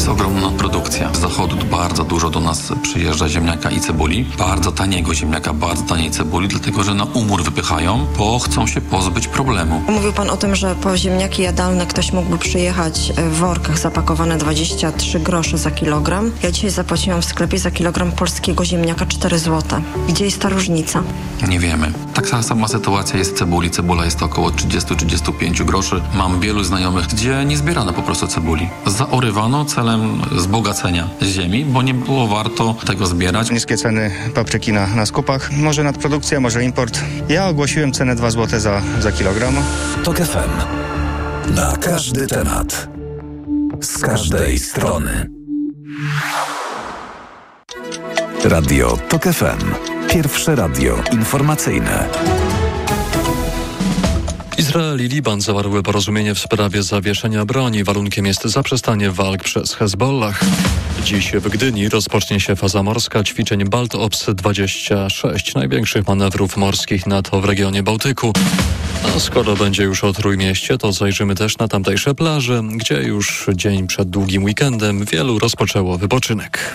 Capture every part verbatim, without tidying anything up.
jest ogromna produkcja. Z zachodu bardzo dużo do nas przyjeżdża ziemniaka i cebuli. Bardzo taniego ziemniaka, bardzo taniej cebuli, dlatego że na umór wypychają, bo chcą się pozbyć problemu. Mówił pan o tym, że po ziemniaki jadalne ktoś mógłby przyjechać w workach zapakowane dwadzieścia trzy grosze za kilogram. Ja dzisiaj zapłaciłam w sklepie za kilogram polskiego ziemniaka cztery złote. Gdzie jest ta różnica? Nie wiemy. Tak sama sytuacja jest cebuli. Cebula jest około trzydzieści do trzydziestu pięciu groszy. Mam wielu znajomych, gdzie nie zbierano po prostu cebuli. Zaorywano celem wzbogacenia ziemi, bo nie było warto tego zbierać. Niskie ceny papryki na, na skupach. Może nadprodukcja, może import. Ja ogłosiłem cenę dwa złote za, za kilogram. Tok F M. Na każdy temat. Z każdej strony. Radio Tok F M. Pierwsze radio informacyjne. Izrael i Liban zawarły porozumienie w sprawie zawieszenia broni. Warunkiem jest zaprzestanie walk przez Hezbollah. Dziś w Gdyni rozpocznie się faza morska ćwiczeń Baltops dwadzieścia sześć, największych manewrów morskich NATO w regionie Bałtyku. A skoro będzie już o Trójmieście, to zajrzymy też na tamtejsze plaże, gdzie już dzień przed długim weekendem wielu rozpoczęło wypoczynek.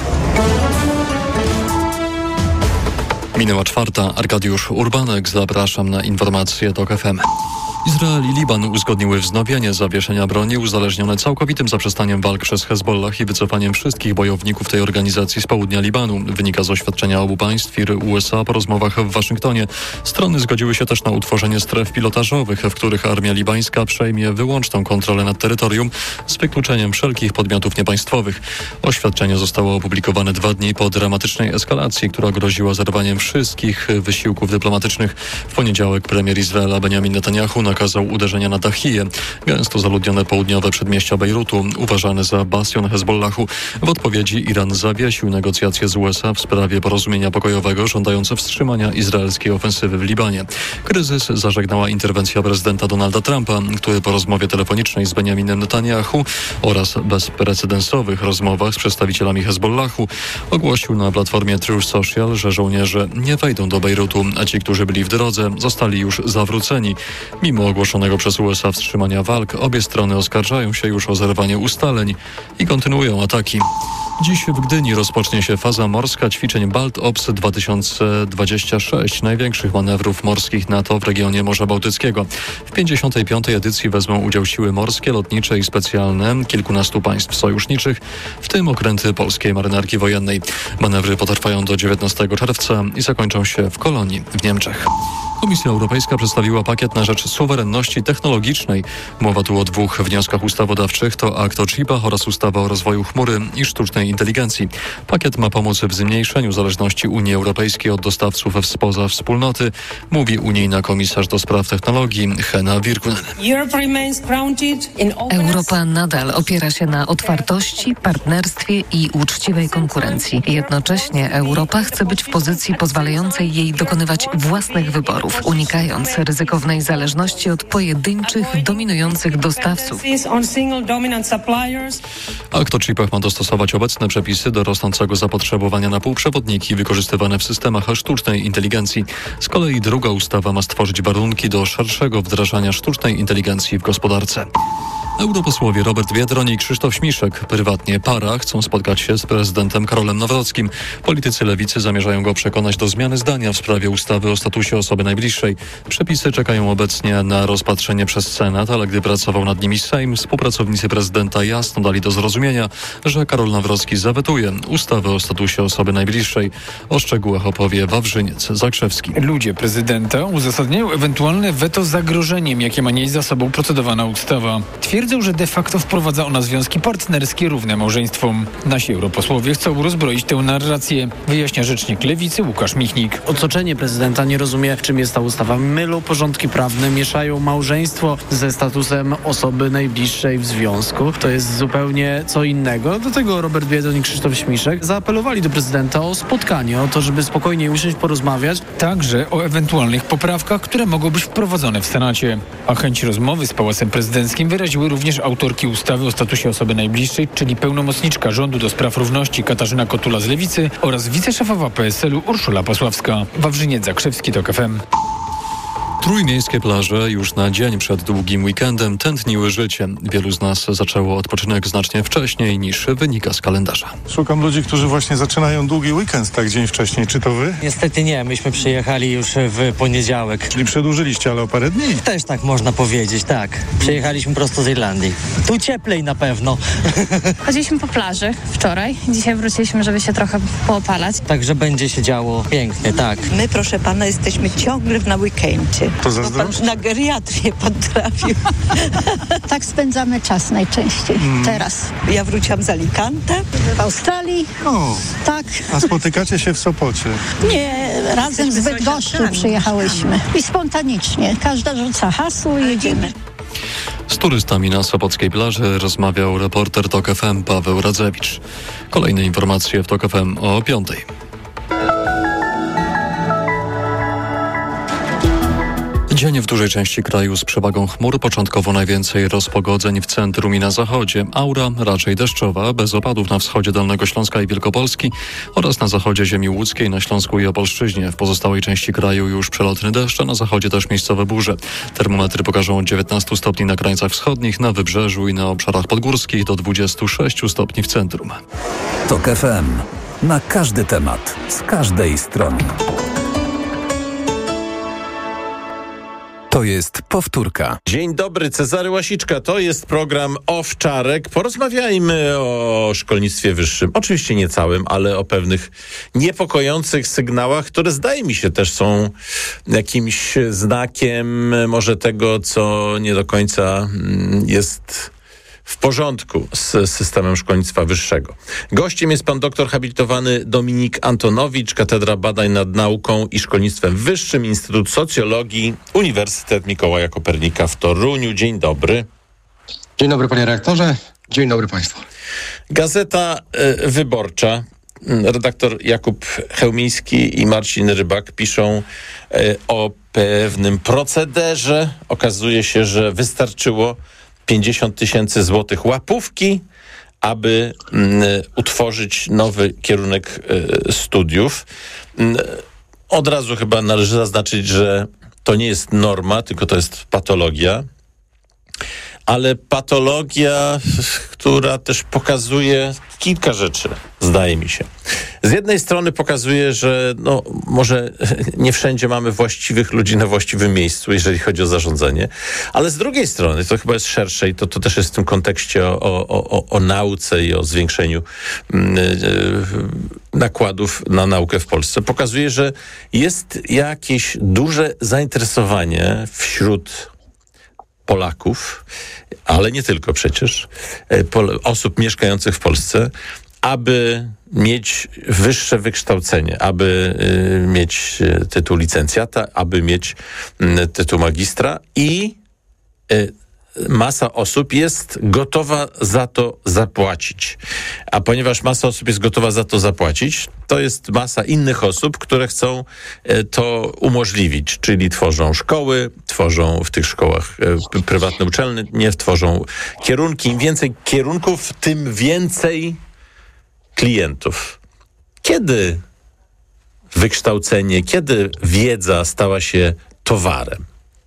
Minęła czwarta. Arkadiusz Urbanek. Zapraszam na informacje Tok F M. Izrael i Liban uzgodniły wznowienie zawieszenia broni uzależnione całkowitym zaprzestaniem walk przez Hezbollah i wycofaniem wszystkich bojowników tej organizacji z południa Libanu. Wynika z oświadczenia obu państw i U S A po rozmowach w Waszyngtonie. Strony zgodziły się też na utworzenie stref pilotażowych, w których armia libańska przejmie wyłączną kontrolę nad terytorium z wykluczeniem wszelkich podmiotów niepaństwowych. Oświadczenie zostało opublikowane dwa dni po dramatycznej eskalacji, która groziła zerwaniem wszystkich wysiłków dyplomatycznych. W poniedziałek premier Izraela Benjamin Netanyahu nakazał uderzenia na Dahiję, gęsto zaludnione południowe przedmieścia Bejrutu, uważane za bastion Hezbollahu. W odpowiedzi Iran zawiesił negocjacje z U S A w sprawie porozumienia pokojowego, żądając wstrzymania izraelskiej ofensywy w Libanie. Kryzys zażegnała interwencja prezydenta Donalda Trumpa, który po rozmowie telefonicznej z Benjaminem Netanyahu oraz bezprecedensowych rozmowach z przedstawicielami Hezbollahu ogłosił na platformie Truth Social, że żołnierze nie wejdą do Bejrutu, a ci, którzy byli w drodze, zostali już zawróceni. Mimo ogłoszonego przez U S A wstrzymania walk, obie strony oskarżają się już o zerwanie ustaleń i kontynuują ataki. Dziś w Gdyni rozpocznie się faza morska ćwiczeń Baltops dwa tysiące dwadzieścia sześć, największych manewrów morskich NATO w regionie Morza Bałtyckiego. W pięćdziesiątej piątej edycji wezmą udział siły morskie, lotnicze i specjalne kilkunastu państw sojuszniczych, w tym okręty polskiej marynarki wojennej. Manewry potrwają do dziewiętnastego czerwca i zakończą się w Kolonii w Niemczech. Komisja Europejska przedstawiła pakiet na rzecz suwerenności technologicznej. Mowa tu o dwóch wnioskach ustawodawczych, to akt o chipach oraz ustawa o rozwoju chmury i sztucznej inteligencji. Pakiet ma pomóc w zmniejszeniu zależności Unii Europejskiej od dostawców spoza wspólnoty, mówi unijna komisarz do spraw technologii Henna Virkkunen. Europa nadal opiera się na otwartości, partnerstwie i uczciwej konkurencji. Jednocześnie Europa chce być w pozycji pozwalającej jej dokonywać własnych wyborów, unikając ryzykownej zależności od pojedynczych, dominujących dostawców. Akt o chipach ma dostosować obecne przepisy do rosnącego zapotrzebowania na półprzewodniki wykorzystywane w systemach sztucznej inteligencji. Z kolei druga ustawa ma stworzyć warunki do szerszego wdrażania sztucznej inteligencji w gospodarce. Europosłowie Robert Biedroń i Krzysztof Śmiszek, prywatnie para, chcą spotkać się z prezydentem Karolem Nawrockim. Politycy lewicy zamierzają go przekonać do zmiany zdania w sprawie ustawy o statusie osoby najbliższej. Przepisy czekają obecnie na rozpatrzenie przez Senat, ale gdy pracował nad nimi Sejm, współpracownicy prezydenta jasno dali do zrozumienia, że Karol Nawrocki zawetuje ustawę o statusie osoby najbliższej. O szczegółach opowie Wawrzyniec Zakrzewski. Ludzie prezydenta uzasadniają ewentualne weto zagrożeniem, jakie ma nieść za sobą procedowana ustawa. Twierdzą, że de facto wprowadza ona związki partnerskie równe małżeństwom. Nasi europosłowie chcą rozbroić tę narrację, wyjaśnia rzecznik Lewicy Łukasz Michnik. Otoczenie prezydenta nie rozumie, czym jest ta ustawa. Mylą porządki prawne, mieszają małżeństwo ze statusem osoby najbliższej w związku. To jest zupełnie co innego. Do tego Robert Biedroń i Krzysztof Śmiszek zaapelowali do prezydenta o spotkanie, o to, żeby spokojnie usiąść, porozmawiać. Także o ewentualnych poprawkach, które mogą być wprowadzone w Senacie. A chęć rozmowy z Pałacem Prezydenckim wyraziły również autorki ustawy o statusie osoby najbliższej, czyli pełnomocniczka rządu do spraw równości Katarzyna Kotula z Lewicy oraz wiceszefowa P S L u Urszula Pasławska. Wawrzyniec Zakrzewski, Tok F M. Trójmiejskie plaże już na dzień przed długim weekendem tętniły życie. Wielu z nas zaczęło odpoczynek znacznie wcześniej niż wynika z kalendarza. Szukam ludzi, którzy właśnie zaczynają długi weekend tak dzień wcześniej. Czy to wy? Niestety nie, myśmy przyjechali już w poniedziałek. Czyli przedłużyliście, ale o parę dni. Też tak można powiedzieć, tak. Przyjechaliśmy prosto z Irlandii. Tu cieplej na pewno. Chodziliśmy po plaży wczoraj. Dzisiaj wróciliśmy, żeby się trochę poopalać. Także będzie się działo pięknie, tak. My, proszę pana, jesteśmy ciągle na weekendzie. To zazdrość? Na geriatrię pan trafił. Tak spędzamy czas najczęściej mm. teraz. Ja wróciłam z Alicante. W Australii. O, tak. A spotykacie się w Sopocie? Nie, razem z Bydgoszczy przyjechałyśmy. I spontanicznie. Każda rzuca hasło i jedziemy. Z turystami na sopockiej plaży rozmawiał reporter TOK F M Paweł Radzewicz. Kolejne informacje w TOK F M o piątej. Dzień w dużej części kraju z przewagą chmur, początkowo najwięcej rozpogodzeń w centrum i na zachodzie. Aura raczej deszczowa, bez opadów na wschodzie Dolnego Śląska i Wielkopolski oraz na zachodzie ziemi łódzkiej, na Śląsku i Opolszczyźnie. W pozostałej części kraju już przelotny deszcz, a na zachodzie też miejscowe burze. Termometry pokażą od dziewiętnastu stopni na krańcach wschodnich, na wybrzeżu i na obszarach podgórskich do dwudziestu sześciu stopni w centrum. TOK F M. Na każdy temat, z każdej strony. To jest powtórka. Dzień dobry, Cezary Łasiczka. To jest program Owczarek. Porozmawiajmy o szkolnictwie wyższym. Oczywiście nie całym, ale o pewnych niepokojących sygnałach, które zdaje mi się też są jakimś znakiem może tego, co nie do końca jest w porządku z systemem szkolnictwa wyższego. Gościem jest pan doktor habilitowany Dominik Antonowicz, Katedra Badań nad Nauką i Szkolnictwem Wyższym, Instytut Socjologii, Uniwersytet Mikołaja Kopernika w Toruniu. Dzień dobry. Dzień dobry, panie redaktorze. Dzień dobry państwu. Gazeta y, Wyborcza. Redaktor Jakub Chełmiński i Marcin Rybak piszą y, o pewnym procederze. Okazuje się, że wystarczyło pięćdziesiąt tysięcy złotych łapówki, aby mm, utworzyć nowy kierunek y, studiów. Y, od razu chyba należy zaznaczyć, że to nie jest norma, tylko to jest patologia. Ale patologia, która też pokazuje kilka rzeczy, zdaje mi się. Z jednej strony pokazuje, że no, może nie wszędzie mamy właściwych ludzi na właściwym miejscu, jeżeli chodzi o zarządzanie, ale z drugiej strony, to chyba jest szersze i to, to też jest w tym kontekście o, o, o, o nauce i o zwiększeniu yy, nakładów na naukę w Polsce, pokazuje, że jest jakieś duże zainteresowanie wśród Polaków, ale nie tylko przecież, osób mieszkających w Polsce, aby mieć wyższe wykształcenie, aby y, mieć tytuł licencjata, aby mieć y, tytuł magistra i y, masa osób jest gotowa za to zapłacić. A ponieważ masa osób jest gotowa za to zapłacić, to jest masa innych osób, które chcą to umożliwić, czyli tworzą szkoły, tworzą w tych szkołach prywatne uczelnie, nie tworzą kierunki. Im więcej kierunków, tym więcej klientów. Kiedy wykształcenie, kiedy wiedza stała się towarem?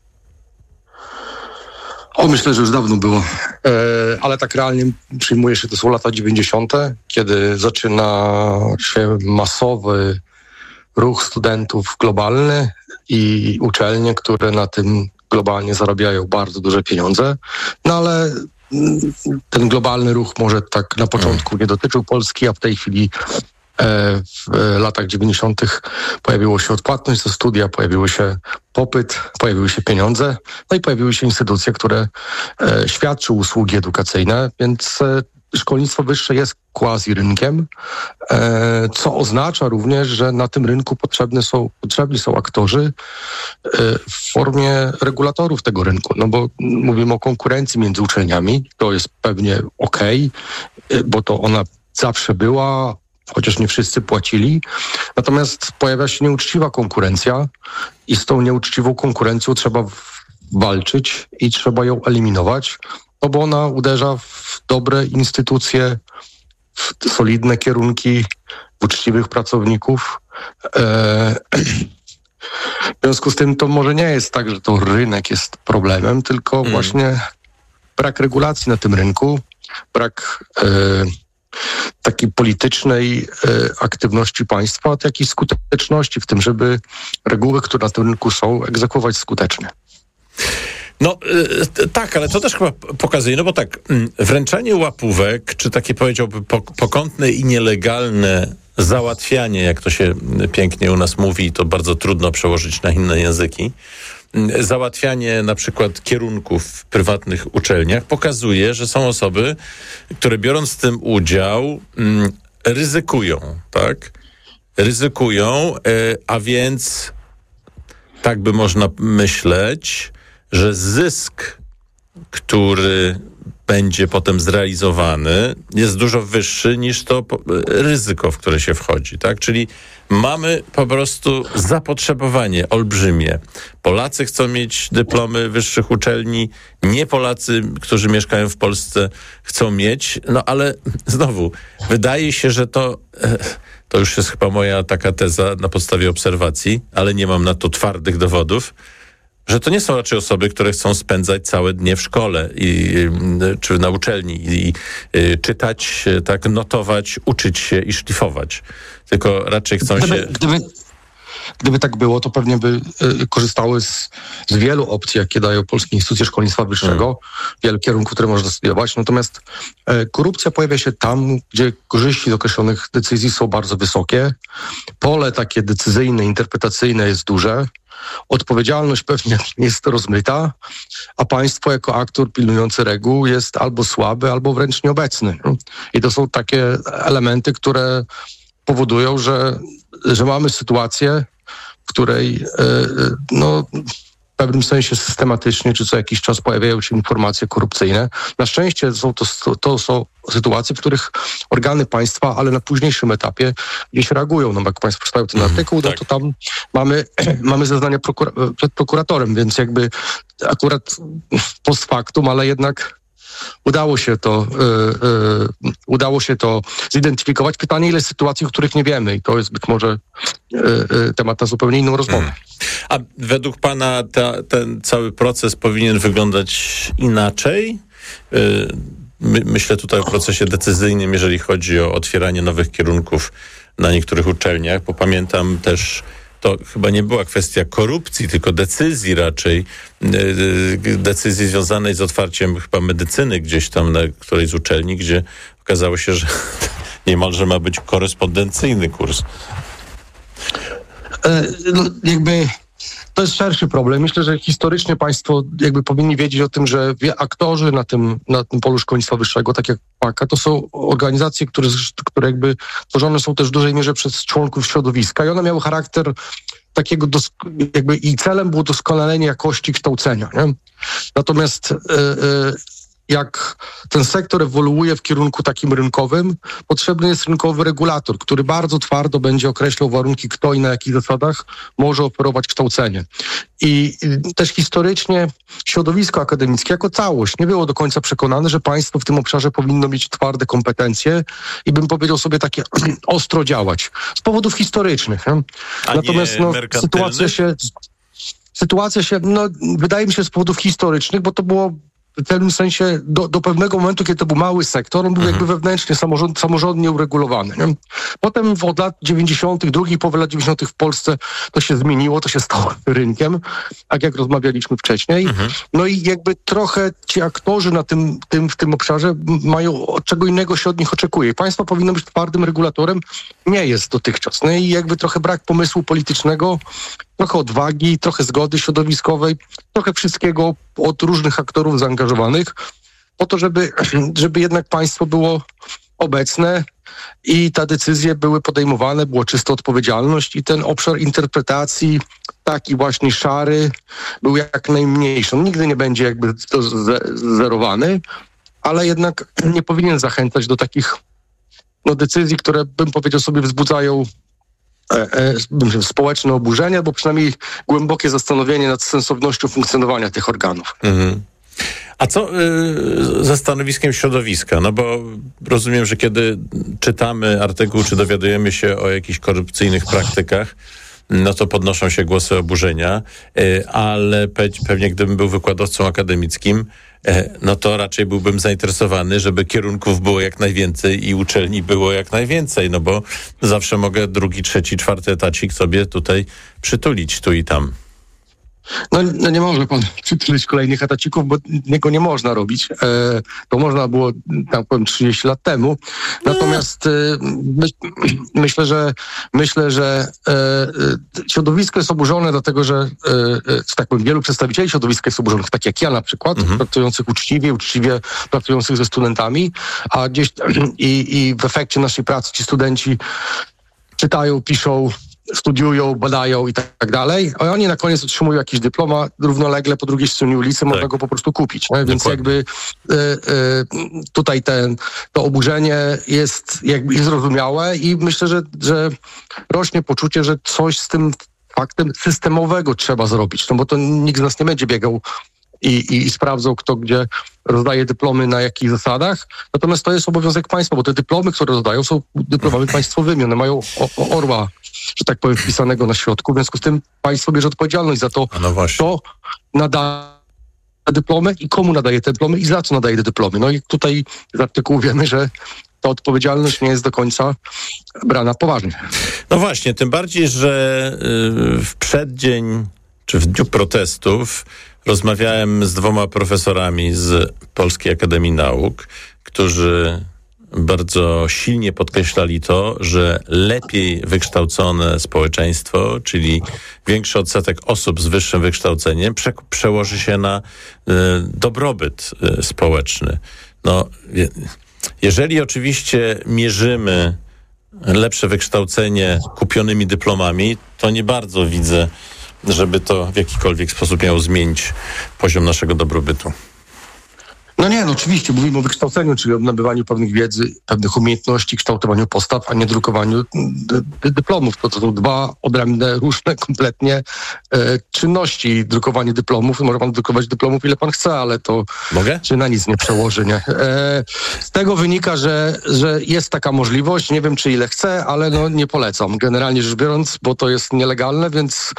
O, myślę, że już dawno było, e, ale tak realnie przyjmuje się, to są lata dziewięćdziesiąte, kiedy zaczyna się masowy ruch studentów globalny i uczelnie, które na tym globalnie zarabiają bardzo duże pieniądze, no ale ten globalny ruch może tak na początku nie dotyczył Polski, a w tej chwili w latach dziewięćdziesiątych pojawiło się odpłatność za studia, pojawił się popyt, pojawiły się pieniądze, no i pojawiły się instytucje, które e, świadczą usługi edukacyjne, więc e, szkolnictwo wyższe jest quasi rynkiem, e, co oznacza również, że na tym rynku potrzebne są, potrzebni są aktorzy e, w formie regulatorów tego rynku, no bo mówimy o konkurencji między uczelniami, to jest pewnie okej, okay, bo to ona zawsze była, chociaż nie wszyscy płacili. Natomiast pojawia się nieuczciwa konkurencja i z tą nieuczciwą konkurencją trzeba walczyć i trzeba ją eliminować, no bo ona uderza w dobre instytucje, w solidne kierunki, w uczciwych pracowników. W związku z tym to może nie jest tak, że to rynek jest problemem, tylko mm. właśnie brak regulacji na tym rynku, brak e, takiej politycznej e, aktywności państwa, jak i skuteczności w tym, żeby reguły, które na tym rynku są, egzekwować skutecznie. No y, tak, ale to też chyba pokazuje, no bo tak, wręczanie łapówek, czy takie powiedziałbym pokątne i nielegalne załatwianie, jak to się pięknie u nas mówi, to bardzo trudno przełożyć na inne języki, załatwianie na przykład kierunków w prywatnych uczelniach pokazuje, że są osoby, które biorąc w tym udział mm, ryzykują, tak? Ryzykują, y, a więc tak by można myśleć, że zysk, który będzie potem zrealizowany, jest dużo wyższy niż to ryzyko, w które się wchodzi, tak? Czyli mamy po prostu zapotrzebowanie olbrzymie. Polacy chcą mieć dyplomy wyższych uczelni, nie Polacy, którzy mieszkają w Polsce, chcą mieć, no ale znowu, wydaje się, że to... To już jest chyba moja taka teza na podstawie obserwacji, ale nie mam na to twardych dowodów, że to nie są raczej osoby, które chcą spędzać całe dnie w szkole i, czy na uczelni i, i czytać, tak, notować, uczyć się i szlifować. Tylko raczej chcą gdyby, się... Gdyby, gdyby tak było, to pewnie by y, korzystały z, z wielu opcji, jakie dają polskie instytucje szkolnictwa wyższego, hmm. wiele kierunków, które można studiować. Natomiast y, korupcja pojawia się tam, gdzie korzyści z określonych decyzji są bardzo wysokie. Pole takie decyzyjne, interpretacyjne jest duże. Odpowiedzialność pewnie jest rozmyta, a państwo jako aktor pilnujący reguł jest albo słaby, albo wręcz nieobecny. I to są takie elementy, które powodują, że, że mamy sytuację, w której no, w pewnym sensie systematycznie, czy co jakiś czas pojawiają się informacje korupcyjne. Na szczęście są to, to są sytuacje, w których organy państwa, ale na późniejszym etapie gdzieś reagują. No, jak państwo czytają ten artykuł, tak. no to tam mamy, mamy zeznania prokura- przed prokuratorem, więc jakby akurat post factum, ale jednak udało się to yy, yy, udało się to zidentyfikować. Pytanie, ile sytuacji, w których nie wiemy, i to jest być może yy, yy, temat na zupełnie inną rozmowę. Hmm. A według pana ta, ten cały proces powinien wyglądać inaczej? Yy, my, myślę tutaj o procesie decyzyjnym, jeżeli chodzi o otwieranie nowych kierunków na niektórych uczelniach, bo pamiętam też, to chyba nie była kwestia korupcji, tylko decyzji raczej, yy, decyzji związanej z otwarciem chyba medycyny gdzieś tam na którejś z uczelni, gdzie okazało się, że niemalże ma być korespondencyjny kurs. E, no, jakby to jest szerszy problem. Myślę, że historycznie państwo jakby powinni wiedzieć o tym, że aktorzy na tym, na tym polu szkolnictwa wyższego, tak jak PAKA, to są organizacje, które, które jakby tworzone są też w dużej mierze przez członków środowiska i one miały charakter takiego dosk- jakby i celem było doskonalenie jakości kształcenia. Nie? Natomiast yy, yy, jak ten sektor ewoluuje w kierunku takim rynkowym, potrzebny jest rynkowy regulator, który bardzo twardo będzie określał warunki, kto i na jakich zasadach może oferować kształcenie. I też historycznie środowisko akademickie jako całość nie było do końca przekonane, że państwo w tym obszarze powinno mieć twarde kompetencje i bym powiedział sobie takie ostro działać. Z powodów historycznych. Nie? Natomiast no, sytuacja się... Sytuacja się, no wydaje mi się z powodów historycznych, bo to było w pewnym sensie do, do pewnego momentu, kiedy to był mały sektor, on był mhm. jakby wewnętrznie samorząd, samorządnie uregulowany. Nie? Potem od lat dziewięćdziesiątych, drugiej połowy lat dziewięćdziesiątych w Polsce to się zmieniło, to się stało rynkiem, tak jak rozmawialiśmy wcześniej. Mhm. No i jakby trochę ci aktorzy na tym, tym, w tym obszarze mają, czego innego się od nich oczekuje. Państwo powinno być twardym regulatorem, nie jest dotychczas. No i jakby trochę brak pomysłu politycznego, trochę odwagi, trochę zgody środowiskowej, trochę wszystkiego od różnych aktorów zaangażowanych, po to, żeby, żeby jednak państwo było obecne i te decyzje były podejmowane, było czysta odpowiedzialność i ten obszar interpretacji taki właśnie szary był jak najmniejszy. On nigdy nie będzie jakby to zerowany, ale jednak nie powinien zachęcać do takich no, decyzji, które bym powiedział sobie wzbudzają E, e, społeczne oburzenie, bo przynajmniej głębokie zastanowienie nad sensownością funkcjonowania tych organów. Mhm. A co y, ze stanowiskiem środowiska? No bo rozumiem, że kiedy czytamy artykuł, czy dowiadujemy się o jakichś korupcyjnych praktykach, no to podnoszą się głosy oburzenia, ale pewnie gdybym był wykładowcą akademickim, no to raczej byłbym zainteresowany, żeby kierunków było jak najwięcej i uczelni było jak najwięcej, no bo zawsze mogę drugi, trzeci, czwarty etacik sobie tutaj przytulić tu i tam. No, no nie może pan przytulić kolejnych etacików, bo niego nie można robić. E, to można było, tak powiem, trzydzieści lat temu. Natomiast e, my, myślę, że myślę, że e, środowisko jest oburzone, dlatego że e, że tak powiem, wielu przedstawicieli środowiska jest oburzonych, tak jak ja na przykład, mhm. pracujących uczciwie, uczciwie pracujących ze studentami, a gdzieś i, i w efekcie naszej pracy ci studenci czytają, piszą, studiują, badają i tak dalej, a oni na koniec otrzymują jakiś dyplom, a równolegle po drugiej stronie ulicy tak. można go po prostu kupić. Nie? Więc jakby y, y, tutaj ten, to oburzenie jest jakby zrozumiałe i myślę, że, że rośnie poczucie, że coś z tym faktem systemowego trzeba zrobić, no bo to nikt z nas nie będzie biegał i, i, i sprawdzał, kto gdzie rozdaje dyplomy, na jakich zasadach. Natomiast to jest obowiązek państwa, bo te dyplomy, które rozdają, są dyplomami państwowymi. One mają o, o orła, że tak powiem, wpisanego na środku. W związku z tym państwo bierze odpowiedzialność za to, no kto nadaje dyplomy i komu nadaje te dyplomy i za co nadaje te dyplomy. No i tutaj z artykułu wiemy, że ta odpowiedzialność nie jest do końca brana poważnie. No właśnie, tym bardziej, że w przeddzień czy w dniu protestów rozmawiałem z dwoma profesorami z Polskiej Akademii Nauk, którzy bardzo silnie podkreślali to, że lepiej wykształcone społeczeństwo, czyli większy odsetek osób z wyższym wykształceniem prze- przełoży się na y, dobrobyt y, społeczny. No, je, jeżeli oczywiście mierzymy lepsze wykształcenie kupionymi dyplomami, to nie bardzo widzę, żeby to w jakikolwiek sposób miało zmienić poziom naszego dobrobytu. No nie, no oczywiście, mówimy o wykształceniu, czyli o nabywaniu pewnych wiedzy, pewnych umiejętności, kształtowaniu postaw, a nie drukowaniu dy- dyplomów. To, to są dwa odrębne, różne kompletnie e, czynności. Drukowanie dyplomów, może pan drukować dyplomów ile pan chce, ale to Mogę? się na nic nie przełoży. Nie? E, z tego wynika, że, że jest taka możliwość, nie wiem czy ile chcę, ale no nie polecam. Generalnie rzecz biorąc, bo to jest nielegalne, więc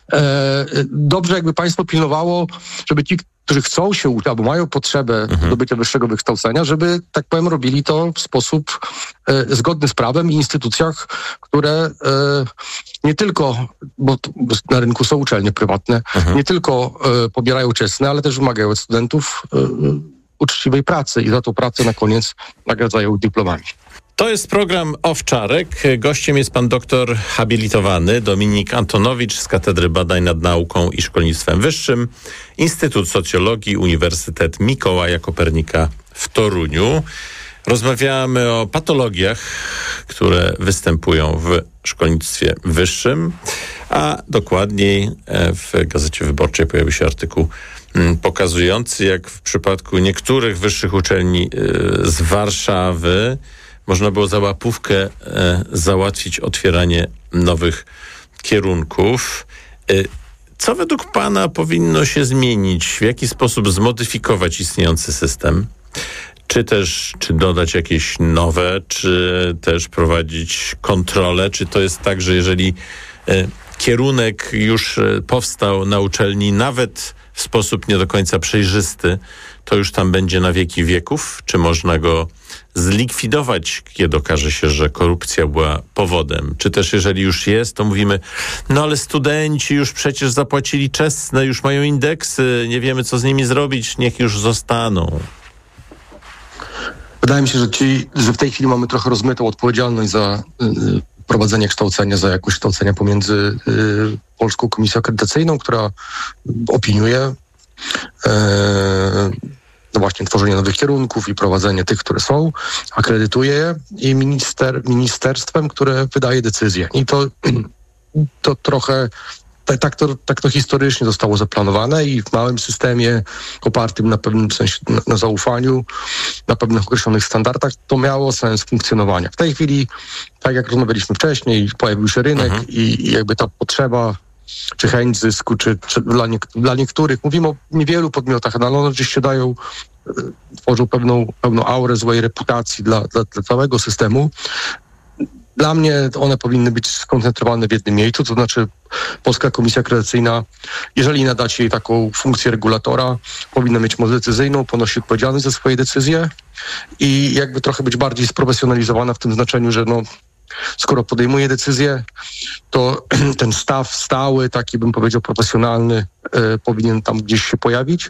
e, dobrze jakby państwo pilnowało, żeby ci, którzy chcą się uczyć, albo mają potrzebę mhm. zdobycia wyższego wykształcenia, żeby, tak powiem, robili to w sposób e, zgodny z prawem i instytucjach, które e, nie tylko, bo, t, bo na rynku są uczelnie prywatne, mhm. nie tylko e, pobierają czesne, ale też wymagają od studentów e, uczciwej pracy i za tą pracę na koniec nagradzają dyplomami. To jest program Owczarek. Gościem jest pan doktor habilitowany Dominik Antonowicz z Katedry Badań nad Nauką i Szkolnictwem Wyższym, Instytut Socjologii, Uniwersytet Mikołaja Kopernika w Toruniu. Rozmawiamy o patologiach, które występują w szkolnictwie wyższym, a dokładniej w Gazecie Wyborczej pojawił się artykuł pokazujący, jak w przypadku niektórych wyższych uczelni z Warszawy można było za łapówkę e, załatwić otwieranie nowych kierunków. E, co według pana powinno się zmienić? W jaki sposób zmodyfikować istniejący system? Czy też, czy dodać jakieś nowe, czy też prowadzić kontrolę? Czy to jest tak, że jeżeli e, kierunek już e, powstał na uczelni, nawet w sposób nie do końca przejrzysty, to już tam będzie na wieki wieków? Czy można go zlikwidować, kiedy okaże się, że korupcja była powodem? Czy też jeżeli już jest, to mówimy, no ale studenci już przecież zapłacili czesne, już mają indeksy, nie wiemy co z nimi zrobić, niech już zostaną. Wydaje mi się, że, ci, że w tej chwili mamy trochę rozmytą odpowiedzialność za y, prowadzenie kształcenia, za jakość kształcenia pomiędzy y, Polską Komisją Akredytacyjną, która opiniuje y, no właśnie tworzenie nowych kierunków i prowadzenie tych, które są, akredytuje je i minister, ministerstwem, które wydaje decyzje. I to, to trochę tak, tak, to, tak to historycznie zostało zaplanowane i w małym systemie opartym na pewnym sensie, na, na zaufaniu, na pewnych określonych standardach, to miało sens funkcjonowania. W tej chwili, tak jak rozmawialiśmy wcześniej, pojawił się rynek mhm. i, i jakby ta potrzeba czy chęć zysku, czy, czy dla, nie, dla niektórych, mówimy o niewielu podmiotach, ale one oczywiście dają, tworzą pewną, pewną aurę złej reputacji dla, dla, dla całego systemu. Dla mnie one powinny być skoncentrowane w jednym miejscu, to znaczy Polska Komisja Akredytacyjna, jeżeli nadacie jej taką funkcję regulatora, powinna mieć moc decyzyjną, ponosi odpowiedzialność za swoje decyzje i jakby trochę być bardziej sprofesjonalizowana w tym znaczeniu, że no, skoro podejmuje decyzję, to ten staw stały, taki bym powiedział profesjonalny, e, powinien tam gdzieś się pojawić e,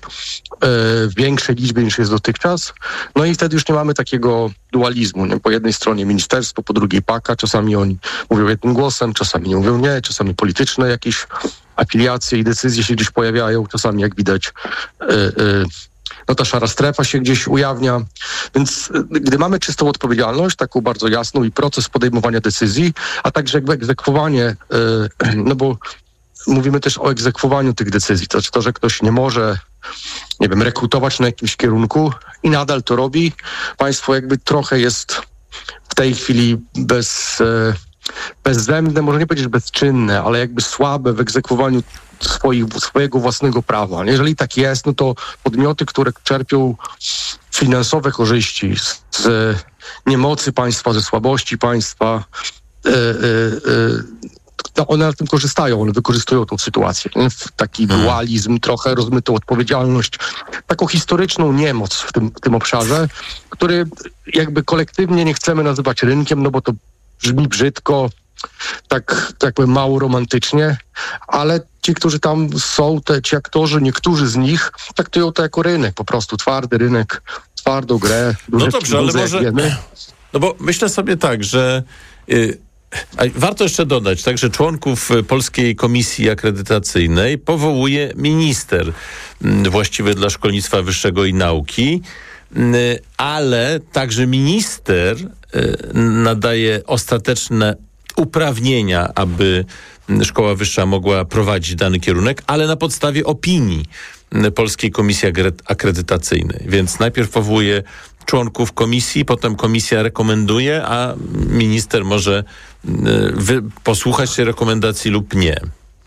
w większej liczbie niż jest dotychczas. No i wtedy już nie mamy takiego dualizmu. Nie? Po jednej stronie ministerstwo, po drugiej P A K A. Czasami oni mówią jednym głosem, czasami nie mówią nie, czasami polityczne jakieś afiliacje i decyzje się gdzieś pojawiają, czasami jak widać e, e, no ta szara strefa się gdzieś ujawnia. Więc gdy mamy czystą odpowiedzialność, taką bardzo jasną i proces podejmowania decyzji, a także jakby egzekwowanie, no bo mówimy też o egzekwowaniu tych decyzji, to znaczy to, że ktoś nie może, nie wiem, rekrutować na jakimś kierunku i nadal to robi. Państwo jakby trochę jest w tej chwili bez... bezzębne, może nie powiedzieć bezczynne, ale jakby słabe w egzekwowaniu swoich, swojego własnego prawa. Jeżeli tak jest, no to podmioty, które czerpią finansowe korzyści z, z niemocy państwa, ze słabości państwa, yy, yy, to one na tym korzystają, one wykorzystują tą sytuację. Taki dualizm, trochę rozmytą odpowiedzialność, taką historyczną niemoc w tym, w tym obszarze, który jakby kolektywnie nie chcemy nazywać rynkiem, no bo to brzmi brzydko, tak, tak powiem, mało romantycznie, ale ci, którzy tam są, te, ci aktorzy, niektórzy z nich traktują to jako rynek, po prostu twardy rynek, twardą grę. No dobrze, ale może... No bo myślę sobie tak, że yy, warto jeszcze dodać, tak, że członków Polskiej Komisji Akredytacyjnej powołuje minister yy, właściwy dla szkolnictwa wyższego i nauki, yy, ale także minister yy, nadaje ostateczne uprawnienia, aby szkoła wyższa mogła prowadzić dany kierunek, ale na podstawie opinii Polskiej Komisji Akredytacyjnej. Więc najpierw powołuje członków komisji, potem komisja rekomenduje, a minister może wy- posłuchać tej rekomendacji lub nie.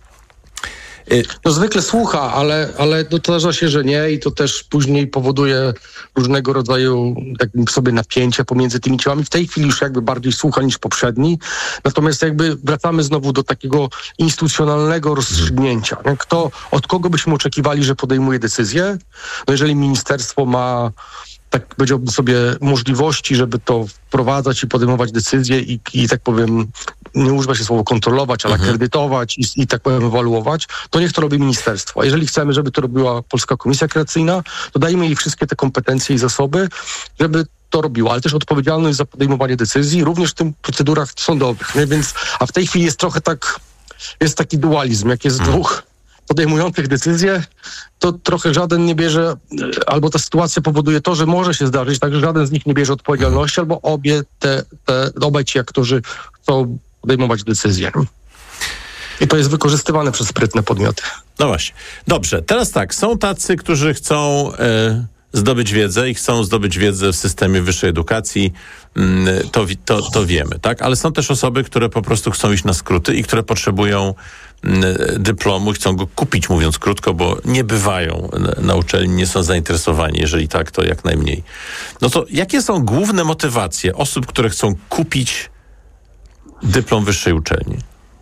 No zwykle słucha, ale, ale zdarza się, że nie i to też później powoduje różnego rodzaju jakby sobie napięcia pomiędzy tymi ciałami. W tej chwili już jakby bardziej słucha niż poprzedni. Natomiast jakby wracamy znowu do takiego instytucjonalnego rozstrzygnięcia. Kto, od kogo byśmy oczekiwali, że podejmuje decyzję? No jeżeli ministerstwo ma, tak powiedziałbym sobie, możliwości, żeby to wprowadzać i podejmować decyzje i, i tak powiem, nie używa się słowo kontrolować, ale mhm. akredytować i, i tak powiem ewaluować, to niech to robi ministerstwo. A jeżeli chcemy, żeby to robiła Polska Komisja Akredytacyjna, to dajmy jej wszystkie te kompetencje i zasoby, żeby to robiła, ale też odpowiedzialność za podejmowanie decyzji, również w tym procedurach sądowych. Nie? Więc, a w tej chwili jest trochę tak, jest taki dualizm, jak jest mhm. dwóch podejmujących decyzje, to trochę żaden nie bierze, albo ta sytuacja powoduje to, że może się zdarzyć, tak, że żaden z nich nie bierze odpowiedzialności, albo obie te, te obaj ci aktorzy chcą podejmować decyzje. I to jest wykorzystywane przez sprytne podmioty. No właśnie. Dobrze, teraz tak, są tacy, którzy chcą e, zdobyć wiedzę i chcą zdobyć wiedzę w systemie wyższej edukacji, mm, to, to, to wiemy, tak? Ale są też osoby, które po prostu chcą iść na skróty i które potrzebują mm, dyplomu, chcą go kupić, mówiąc krótko, bo nie bywają na uczelni, nie są zainteresowani, jeżeli tak, to jak najmniej. No to jakie są główne motywacje osób, które chcą kupić dyplom wyższej uczelni?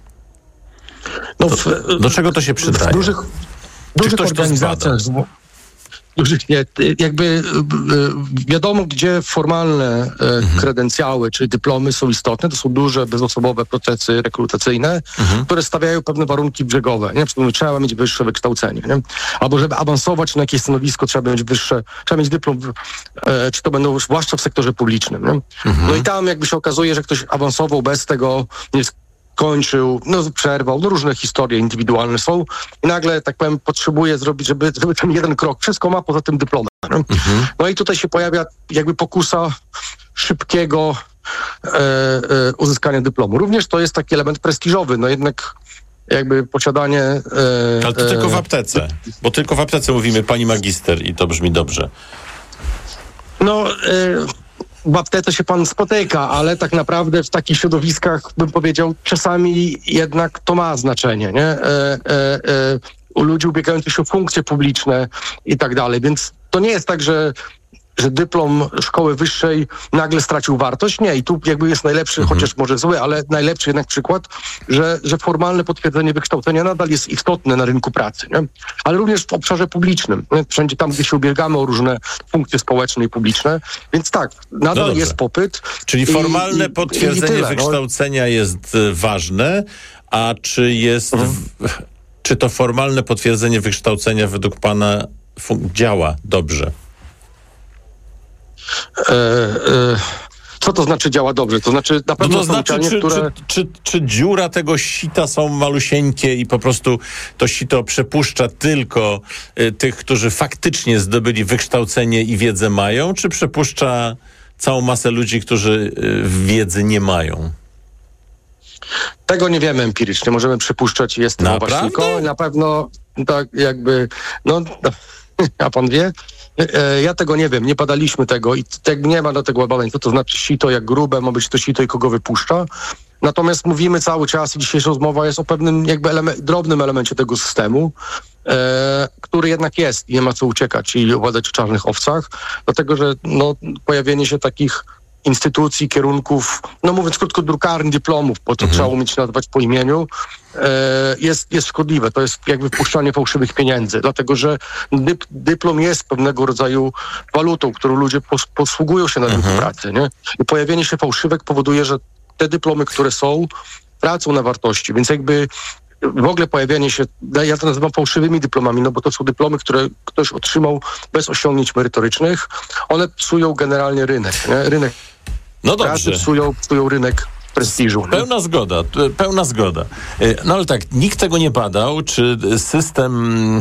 No w, do, do czego to się przydaje? W dużych, dużych organizacjach, dużych nie, jakby wiadomo, gdzie formalne mhm. kredencjały czy dyplomy są istotne, to są duże, bezosobowe procesy rekrutacyjne, mhm. które stawiają pewne warunki brzegowe. Nie? Przykład, trzeba mieć wyższe wykształcenie. Nie? Albo żeby awansować na jakieś stanowisko, trzeba mieć wyższe, trzeba mieć dyplom, e, czy to będą zwłaszcza w sektorze publicznym. Nie? Mhm. No i tam jakby się okazuje, że ktoś awansował bez tego, nie kończył, no przerwał, no różne historie indywidualne są i nagle, tak powiem, potrzebuje zrobić, żeby, żeby ten jeden krok, wszystko ma poza tym dyplomem. No, mhm. no i tutaj się pojawia jakby pokusa szybkiego e, e, uzyskania dyplomu. Również to jest taki element prestiżowy, no jednak jakby posiadanie... E, Ale to e, tylko w aptece, bo tylko w aptece mówimy pani magister i to brzmi dobrze. No... E, w aptece się pan spotyka, ale tak naprawdę w takich środowiskach, bym powiedział, czasami jednak to ma znaczenie, nie? E, e, e, u ludzi ubiegających się o funkcje publiczne i tak dalej, więc to nie jest tak, że że dyplom szkoły wyższej nagle stracił wartość. Nie, i tu jakby jest najlepszy, mhm. chociaż może zły, ale najlepszy jednak przykład, że, że formalne potwierdzenie wykształcenia nadal jest istotne na rynku pracy, nie? Ale również w obszarze publicznym, nie? Wszędzie tam, gdzie się ubiegamy o różne funkcje społeczne i publiczne. Więc tak, nadal no jest popyt. Czyli i, formalne i, potwierdzenie i tyle, wykształcenia no. jest ważne, a czy jest... Mhm. W, czy to formalne potwierdzenie wykształcenia według pana fun- działa dobrze? E, e, co to znaczy działa dobrze? To znaczy na pewno no to są znaczy, uczelnie, czy, które... czy, czy, czy dziura tego sita są malusieńkie i po prostu to sito przepuszcza tylko y, tych, którzy faktycznie zdobyli wykształcenie i wiedzę mają, czy przepuszcza całą masę ludzi, którzy y, wiedzy nie mają? Tego nie wiemy empirycznie, możemy przypuszczać, jest to właśnie. Na pewno tak jakby, no, a pan wie? E, ja tego nie wiem, nie badaliśmy tego i jakby nie ma do tego badań, co to znaczy sito, jak grube ma być to sito i kogo wypuszcza. Natomiast mówimy cały czas i dzisiejsza rozmowa jest o pewnym jakby eleme- drobnym elemencie tego systemu, e, który jednak jest i nie ma co uciekać i opowiadać o czarnych owcach, dlatego że no, pojawienie się takich instytucji, kierunków, no mówiąc krótko, drukarni dyplomów, bo to mhm. trzeba umieć nazwać po imieniu, e, jest, jest szkodliwe. To jest jakby wpuszczanie fałszywych pieniędzy, dlatego że dyp, dyplom jest pewnego rodzaju walutą, którą ludzie pos, posługują się na rynku mhm. pracy, nie? I pojawienie się fałszywek powoduje, że te dyplomy, które są, tracą na wartości, więc jakby w ogóle pojawianie się, ja to nazywam fałszywymi dyplomami, no bo to są dyplomy, które ktoś otrzymał bez osiągnięć merytorycznych. One psują generalnie rynek, nie? Rynek no dobrze. pracy psują, psują rynek prestiżu. Pełna nie? zgoda, pełna zgoda. No ale tak, nikt tego nie badał, czy system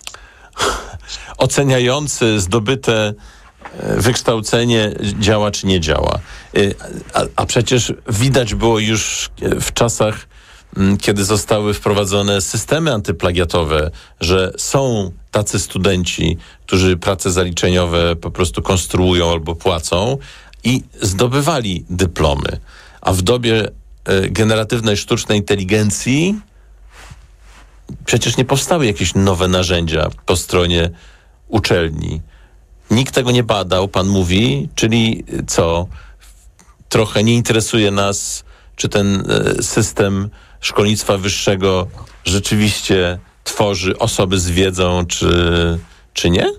oceniający zdobyte wykształcenie działa, czy nie działa. A, a przecież widać było już w czasach, kiedy zostały wprowadzone systemy antyplagiatowe, że są tacy studenci, którzy prace zaliczeniowe po prostu konstruują albo płacą i zdobywali dyplomy. A w dobie e, generatywnej sztucznej inteligencji przecież nie powstały jakieś nowe narzędzia po stronie uczelni. Nikt tego nie badał, pan mówi, czyli co? Trochę nie interesuje nas, czy ten e, system szkolnictwa wyższego rzeczywiście tworzy osoby z wiedzą, czy, czy nie?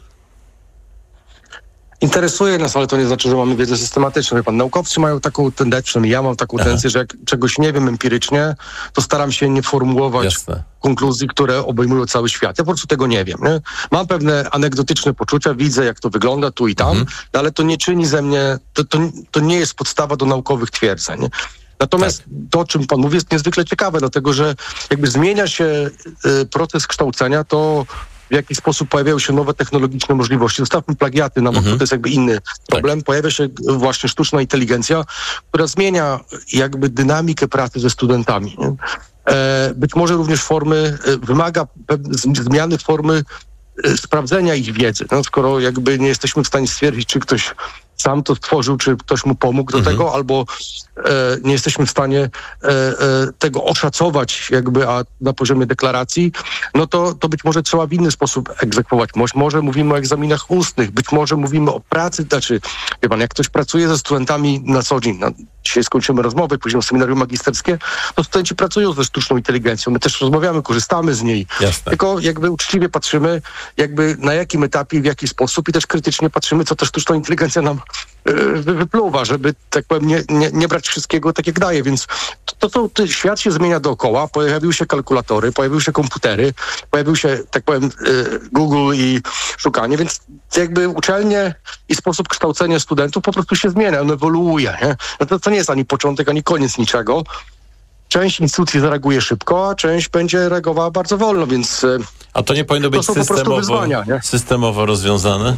Interesuje nas, ale to nie znaczy, że mamy wiedzę systematyczną. Wie pan, naukowcy mają taką tendencję, przynajmniej ja mam taką Aha. tendencję, że jak czegoś nie wiem empirycznie, to staram się nie formułować Jasne. konkluzji, które obejmują cały świat. Ja po prostu tego nie wiem. Nie? Mam pewne anegdotyczne poczucia, widzę, jak to wygląda tu i tam, mhm. ale to nie czyni ze mnie, to, to, to nie jest podstawa do naukowych twierdzeń. Nie? Natomiast tak. to, o czym pan mówi, jest niezwykle ciekawe, dlatego że jakby zmienia się y, proces kształcenia, to w jaki sposób pojawiają się nowe technologiczne możliwości. Zostawmy plagiaty, no bo mhm. to jest jakby inny problem. Tak. Pojawia się właśnie sztuczna inteligencja, która zmienia jakby dynamikę pracy ze studentami. Nie? E, być może również formy, e, wymaga pe- zmiany formy e, sprawdzenia ich wiedzy. No, skoro jakby nie jesteśmy w stanie stwierdzić, czy ktoś sam to stworzył, czy ktoś mu pomógł do mhm. tego, albo e, nie jesteśmy w stanie e, e, tego oszacować jakby a na poziomie deklaracji, no to, to być może trzeba w inny sposób egzekwować. Może, może mówimy o egzaminach ustnych, być może mówimy o pracy, znaczy, wie pan, jak ktoś pracuje ze studentami na co dzień, no, dzisiaj skończymy rozmowę, później seminarium magisterskie, to studenci pracują ze sztuczną inteligencją. My też rozmawiamy, korzystamy z niej. Jasne. Tylko jakby uczciwie patrzymy, jakby na jakim etapie, w jaki sposób i też krytycznie patrzymy, co ta sztuczna inteligencja nam wypluwa, żeby tak powiem nie, nie, nie brać wszystkiego tak jak daje, więc to, to, to świat się zmienia dookoła, pojawiły się kalkulatory, pojawiły się komputery, pojawił się tak powiem Google i szukanie, więc jakby uczelnie i sposób kształcenia studentów po prostu się zmienia, on ewoluuje, nie? No to, to nie jest ani początek, ani koniec niczego. Część instytucji zareaguje szybko, a część będzie reagowała bardzo wolno, więc a to nie powinno być systemowo, wyzwania, nie? systemowo rozwiązane?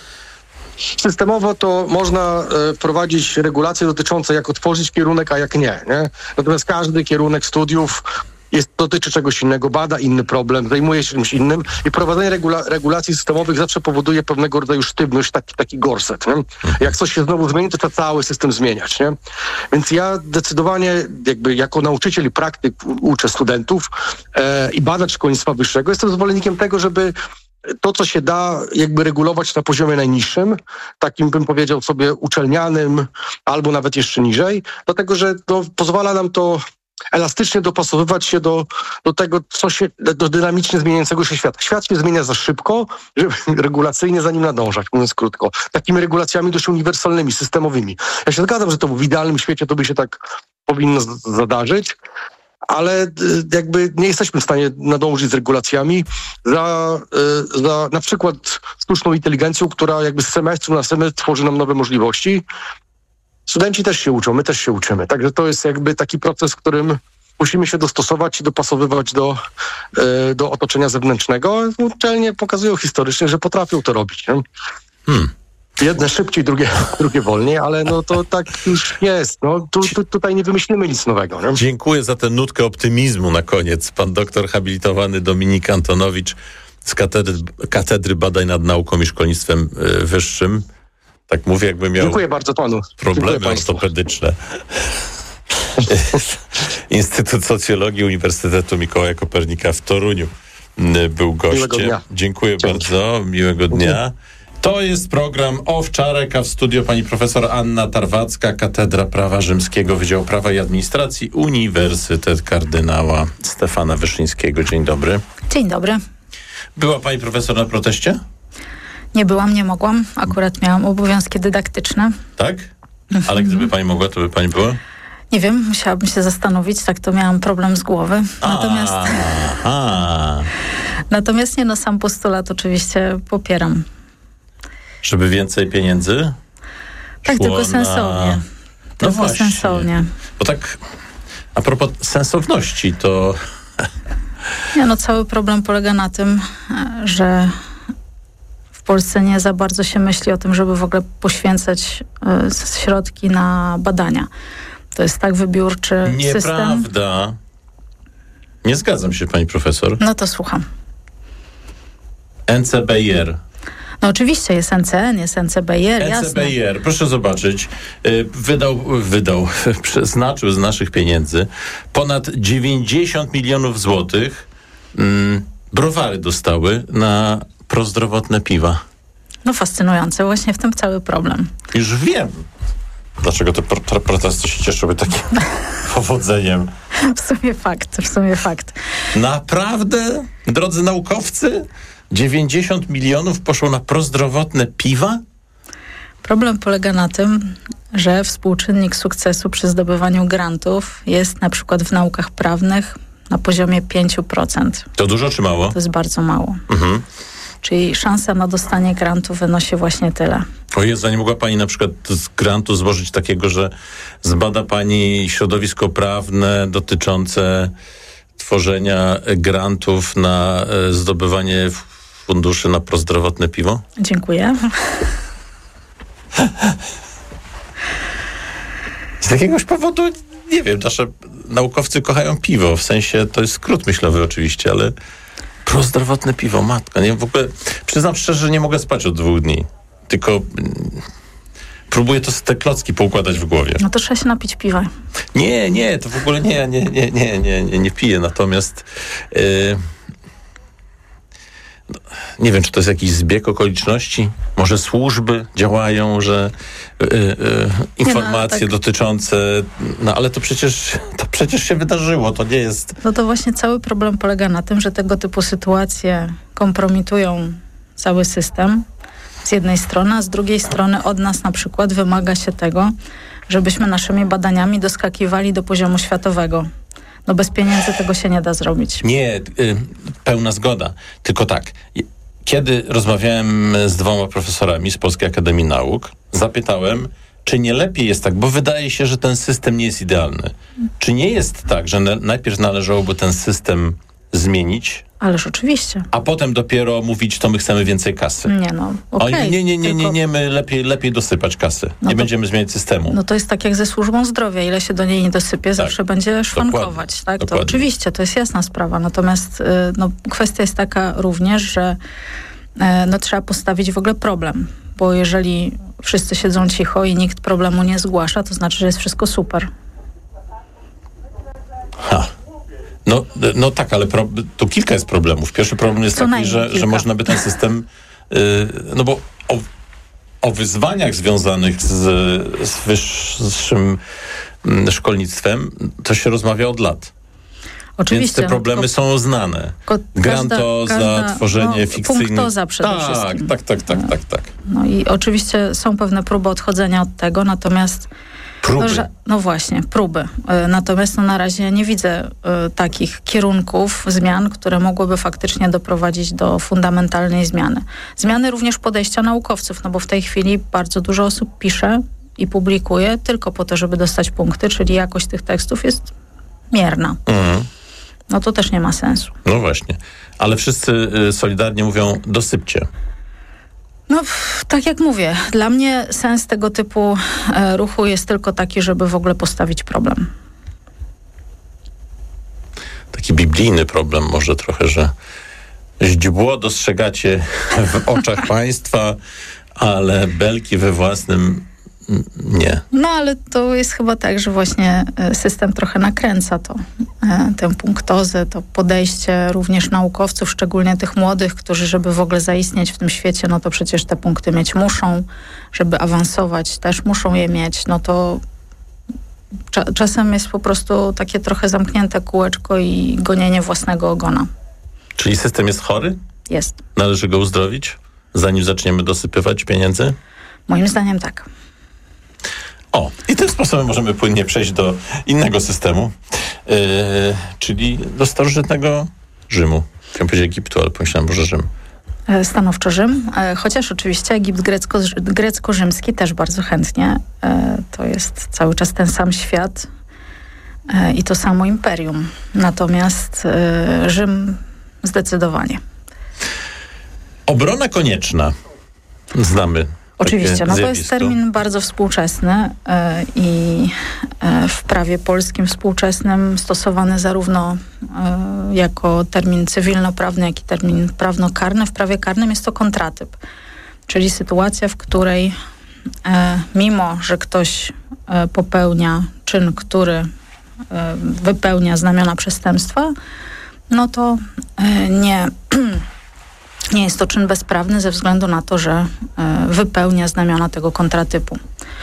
Systemowo to można e, prowadzić regulacje dotyczące jak otworzyć kierunek, a jak nie, nie? Natomiast każdy kierunek studiów jest, dotyczy czegoś innego, bada inny problem, zajmuje się czymś innym i prowadzenie regula- regulacji systemowych zawsze powoduje pewnego rodzaju sztywność, taki, taki gorset. Nie? Jak coś się znowu zmieni, to trzeba cały system zmieniać. Nie? Więc ja zdecydowanie jakby jako nauczyciel i praktyk uczę studentów e, i badacz szkolnictwa wyższego jestem zwolennikiem tego, żeby to, co się da jakby regulować na poziomie najniższym, takim bym powiedział sobie uczelnianym, albo nawet jeszcze niżej, dlatego że no, pozwala nam to elastycznie dopasowywać się do, do tego, co się, do dynamicznie zmieniającego się świata. Świat się zmienia za szybko, żeby regulacyjnie za nim nadążać, mówiąc krótko. Takimi regulacjami dość uniwersalnymi, systemowymi. Ja się zgadzam, że to w idealnym świecie to by się tak powinno z- zadarzyć, ale y, jakby nie jesteśmy w stanie nadążyć z regulacjami za, y, za na przykład sztuczną inteligencją, która jakby z semestru na semestr tworzy nam nowe możliwości. Studenci też się uczą, my też się uczymy. Także to jest jakby taki proces, w którym musimy się dostosować i dopasowywać do, y, do otoczenia zewnętrznego. Uczelnie pokazują historycznie, że potrafią to robić. Nie? Hmm. Jedne szybciej, drugie, drugie wolniej, ale no to tak już jest. No, tu, tu, tutaj nie wymyślimy nic nowego. Nie? Dziękuję za tę nutkę optymizmu na koniec. Pan doktor habilitowany Dominik Antonowicz z Katedry, Katedry Badań nad Nauką i Szkolnictwem y, Wyższym. Tak mówię, jakby miał Dziękuję bardzo panu. problemy ortopedyczne. Instytut Socjologii Uniwersytetu Mikołaja Kopernika w Toruniu y, był gościem. Miłego dnia. Dziękuję Dzięki. bardzo. Miłego dnia. To jest program Owczarek, a w studio pani profesor Anna Tarwacka, Katedra Prawa Rzymskiego, Wydział Prawa i Administracji, Uniwersytet Kardynała Stefana Wyszyńskiego. Dzień dobry. Dzień dobry. Była pani profesor na proteście? Nie byłam, nie mogłam. Akurat miałam obowiązki dydaktyczne. Tak? Ale gdyby pani mogła, to by pani była? Nie wiem, musiałabym się zastanowić, tak to miałam problem z głowy. Natomiast, Aha. natomiast nie, no sam postulat oczywiście popieram. Żeby więcej pieniędzy? Tak, szło tylko sensownie. Na... Tylko No właśnie. sensownie. Bo tak a propos sensowności, to... Nie, no cały problem polega na tym, że w Polsce nie za bardzo się myśli o tym, żeby w ogóle poświęcać y, środki na badania. To jest tak wybiórczy system. Nieprawda. Nie zgadzam się, pani profesor. No to słucham. N C B I R. No oczywiście jest N C N, jest N C B I R, N C B I jasne. R, proszę zobaczyć, y, wydał, wydał, przeznaczył z naszych pieniędzy ponad dziewięćdziesiąt milionów złotych. Mm, browary dostały na prozdrowotne piwa. No fascynujące, właśnie w tym cały problem. Już wiem, dlaczego te pro- protesty się cieszyły takim powodzeniem. W sumie fakt, w sumie fakt. Naprawdę, drodzy naukowcy, dziewięćdziesiąt milionów poszło na prozdrowotne piwa? Problem polega na tym, że współczynnik sukcesu przy zdobywaniu grantów jest na przykład w naukach prawnych na poziomie pięć procent. To dużo czy mało? To jest bardzo mało. Mhm. Czyli szansa na dostanie grantu wynosi właśnie tyle. O Jezu, nie mogła pani na przykład z grantu złożyć takiego, że zbada pani środowisko prawne dotyczące tworzenia grantów na e, zdobywanie funduszy na prozdrowotne piwo? Dziękuję. Z jakiegoś powodu, nie wiem, nasze naukowcy kochają piwo, w sensie, to jest skrót myślowy oczywiście, ale prozdrowotne piwo, matko, nie, w ogóle, przyznam szczerze, że nie mogę spać od dwóch dni, tylko mm, próbuję to, te klocki poukładać w głowie. No to trzeba się napić piwa. Nie, nie, to w ogóle nie, nie, nie, nie, nie, nie, nie piję, natomiast yy, no, nie wiem, czy to jest jakiś zbieg okoliczności, może służby działają, że yy, yy, informacje tak. dotyczące, no ale to przecież, to przecież się wydarzyło, to nie jest... No to właśnie cały problem polega na tym, że tego typu sytuacje kompromitują cały system z jednej strony, a z drugiej strony od nas na przykład wymaga się tego, żebyśmy naszymi badaniami doskakiwali do poziomu światowego. No bez pieniędzy tego się nie da zrobić. Nie, y, pełna zgoda. Tylko tak, kiedy rozmawiałem z dwoma profesorami z Polskiej Akademii Nauk, zapytałem, czy nie lepiej jest tak, bo wydaje się, że ten system nie jest idealny. Czy nie jest tak, że na, najpierw należałoby ten system zmienić, Ależ oczywiście. a potem dopiero mówić, to my chcemy więcej kasy? Nie no, okej. Oni, nie, nie, nie, tylko- nie, nie, my lepiej, lepiej dosypać kasy. No nie to- będziemy zmieniać systemu. No to jest tak jak ze służbą zdrowia. Ile się do niej nie dosypie, zawsze będzie szwankować. Tak? To dokładnie. oczywiście, to jest jasna sprawa. Natomiast y, no, kwestia jest taka również, że y, no, trzeba postawić w ogóle problem. Bo jeżeli wszyscy siedzą cicho i nikt problemu nie zgłasza, to znaczy, że jest wszystko super. Ha. No, no tak, ale pro, tu kilka jest problemów. Pierwszy problem jest Co taki, że, że można by ten system... Yy, no bo o, o wyzwaniach związanych z, z wyższym szkolnictwem to się rozmawia od lat. Oczywiście. Więc te problemy no, są znane. Grantoza, każda, tworzenie no, fikcyjnych... punktoza przede tak, wszystkim. Tak, tak, tak, tak, tak. No i oczywiście są pewne próby odchodzenia od tego, natomiast... Próby. No, że, no właśnie, próby. Y, natomiast no, na razie nie widzę y, takich kierunków zmian, które mogłyby faktycznie doprowadzić do fundamentalnej zmiany. Zmiany również podejścia naukowców, no bo w tej chwili bardzo dużo osób pisze i publikuje tylko po to, żeby dostać punkty, czyli jakość tych tekstów jest mierna. Mhm. No to też nie ma sensu. No właśnie. Ale wszyscy y, solidarnie mówią, dosypcie. No, pff, tak jak mówię, dla mnie sens tego typu e, ruchu jest tylko taki, żeby w ogóle postawić problem. Taki biblijny problem może trochę, że źdźbło dostrzegacie w oczach państwa, ale belki we własnym nie. No, ale to jest chyba tak, że właśnie system trochę nakręca to, tę punktozę, to podejście również naukowców, szczególnie tych młodych, którzy, żeby w ogóle zaistnieć w tym świecie, no to przecież te punkty mieć muszą, żeby awansować też muszą je mieć, no to cza- czasem jest po prostu takie trochę zamknięte kółeczko i gonienie własnego ogona. Czyli system jest chory? Jest. Należy go uzdrowić, zanim zaczniemy dosypywać pieniędzy? Moim zdaniem tak. O, i tym sposobem możemy płynnie przejść do innego systemu, yy, czyli do starożytnego Rzymu. Chciałem powiedzieć Egiptu, ale pomyślałem, może Rzym. Stanowczo Rzym, chociaż oczywiście Egipt grecko, grecko-rzymski też bardzo chętnie. To jest cały czas ten sam świat i to samo imperium. Natomiast Rzym zdecydowanie. Obrona konieczna. Znamy. Oczywiście, no to zjawisko. jest termin bardzo współczesny i w prawie polskim współczesnym stosowany zarówno jako termin cywilnoprawny, jak i termin prawnokarny. W prawie karnym jest to kontratyp, czyli sytuacja, w której mimo, że ktoś popełnia czyn, który wypełnia znamiona przestępstwa, no to nie... Nie jest to czyn bezprawny ze względu na to, że e, wypełnia znamiona tego kontratypu.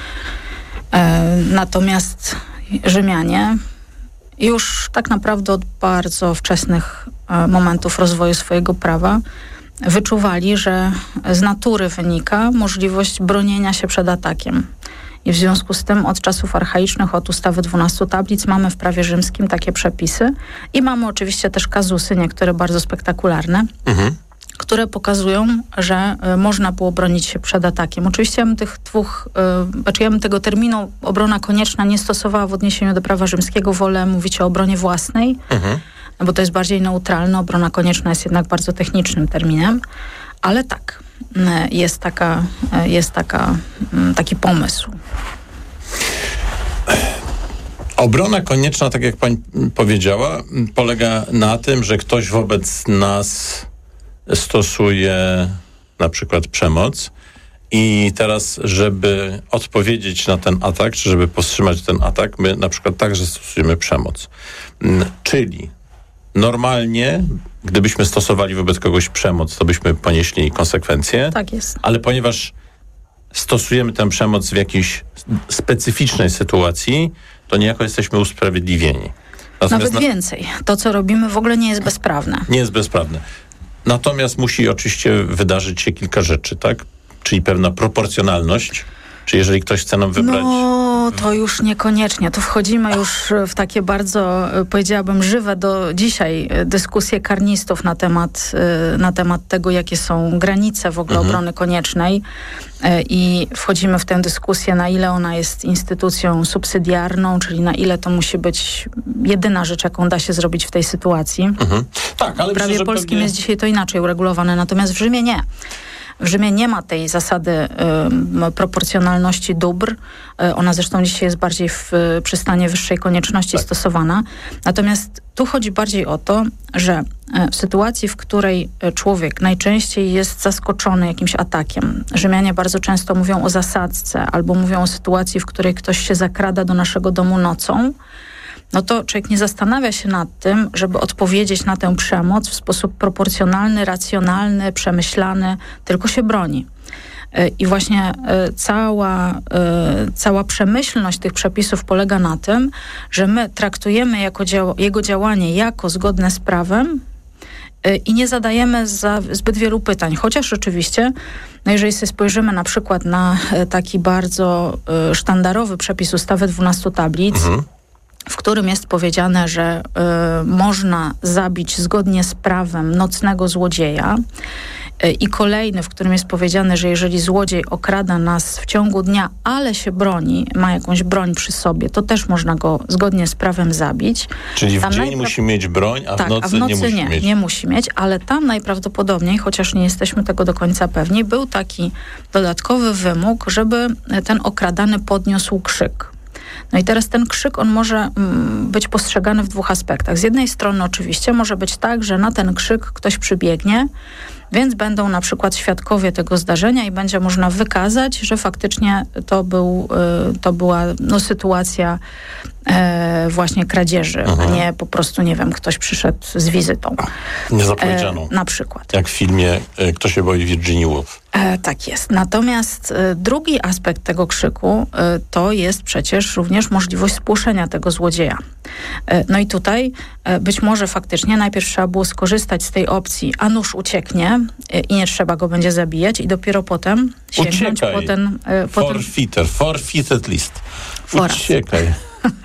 E, natomiast Rzymianie już tak naprawdę od bardzo wczesnych e, momentów rozwoju swojego prawa wyczuwali, że z natury wynika możliwość bronienia się przed atakiem. I w związku z tym od czasów archaicznych, od ustawy dwunastu tablic mamy w prawie rzymskim takie przepisy i mamy oczywiście też kazusy, niektóre bardzo spektakularne, mhm. które pokazują, że y, można było bronić się przed atakiem. Oczywiście ja bym tych dwóch, y, znaczy ja bym tego terminu obrona konieczna nie stosowała w odniesieniu do prawa rzymskiego, wolę mówić o obronie własnej, mhm. bo to jest bardziej neutralne. Obrona konieczna jest jednak bardzo technicznym terminem, ale tak, y, jest taka, y, jest taka, y, taki pomysł. Obrona konieczna, tak jak pani powiedziała, polega na tym, że ktoś wobec nas stosuje na przykład przemoc i teraz, żeby odpowiedzieć na ten atak, czy żeby powstrzymać ten atak, my na przykład także stosujemy przemoc. Czyli normalnie, gdybyśmy stosowali wobec kogoś przemoc, to byśmy ponieśli konsekwencje. Tak jest. Ale ponieważ stosujemy tę przemoc w jakiejś specyficznej sytuacji, to niejako jesteśmy usprawiedliwieni. Natomiast Nawet więcej. To, co robimy, w ogóle nie jest bezprawne. Nie jest bezprawne. Natomiast musi oczywiście wydarzyć się kilka rzeczy, tak? Czyli pewna proporcjonalność. Czy jeżeli ktoś chce nam wybrać... No, to już niekoniecznie. Tu wchodzimy już w takie bardzo, powiedziałabym, żywe do dzisiaj dyskusje karnistów na temat, na temat tego, jakie są granice w ogóle mhm. obrony koniecznej. I wchodzimy w tę dyskusję, na ile ona jest instytucją subsydiarną, czyli na ile to musi być jedyna rzecz, jaką da się zrobić w tej sytuacji. Mhm. Tak, ale w prawie myślę, polskim pewnie... jest dzisiaj to inaczej uregulowane, natomiast w Rzymie nie. W Rzymie nie ma tej zasady y, proporcjonalności dóbr. Y, ona zresztą dzisiaj jest bardziej w, przy stanie wyższej konieczności tak. stosowana. Natomiast tu chodzi bardziej o to, że y, w sytuacji, w której człowiek najczęściej jest zaskoczony jakimś atakiem, Rzymianie bardzo często mówią o zasadzce albo mówią o sytuacji, w której ktoś się zakrada do naszego domu nocą, no to człowiek nie zastanawia się nad tym, żeby odpowiedzieć na tę przemoc w sposób proporcjonalny, racjonalny, przemyślany, tylko się broni. I właśnie cała, cała przemyślność tych przepisów polega na tym, że my traktujemy jako dział- jego działanie jako zgodne z prawem i nie zadajemy za zbyt wielu pytań. Chociaż oczywiście, no jeżeli sobie spojrzymy na przykład na taki bardzo sztandarowy przepis ustawy dwunastu tablic, mhm. w którym jest powiedziane, że y, można zabić zgodnie z prawem nocnego złodzieja, y, i kolejny, w którym jest powiedziane, że jeżeli złodziej okrada nas w ciągu dnia, ale się broni, ma jakąś broń przy sobie, to też można go zgodnie z prawem zabić. Czyli w tam dzień najpra- musi mieć broń, a tak, w nocy, a w nocy nie musi nie, mieć. nie musi mieć, ale tam najprawdopodobniej, chociaż nie jesteśmy tego do końca pewni, był taki dodatkowy wymóg, żeby ten okradany podniósł krzyk. No i teraz ten krzyk, on może mm, być postrzegany w dwóch aspektach. Z jednej strony oczywiście może być tak, że na ten krzyk ktoś przybiegnie, więc będą na przykład świadkowie tego zdarzenia i będzie można wykazać, że faktycznie to, był, y, to była no, sytuacja e, właśnie kradzieży, mhm. a nie po prostu, nie wiem, ktoś przyszedł z wizytą. Niezapowiedzianą. E, na przykład. Jak w filmie e, Kto się boi Virginia Woolf. E, tak jest. Natomiast e, drugi aspekt tego krzyku e, to jest przecież również możliwość spłoszenia tego złodzieja. E, no i tutaj e, być może faktycznie najpierw trzeba było skorzystać z tej opcji, a nóż ucieknie e, i nie trzeba go będzie zabijać i dopiero potem sięgnąć Uciekaj. po ten... E, po ten... Forfeiter, forfeited list. Foras. Uciekaj.